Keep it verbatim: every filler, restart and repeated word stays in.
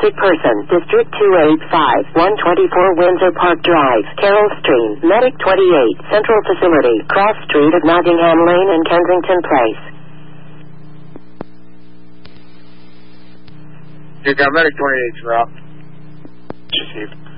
sick person. District two eighty-five, one twenty-four Windsor Park Drive, Carroll Stream, Medic twenty-eight, Central Facility, Cross Street at Nottingham Lane and Kensington Place. You got Medic twenty-eight's route. Received.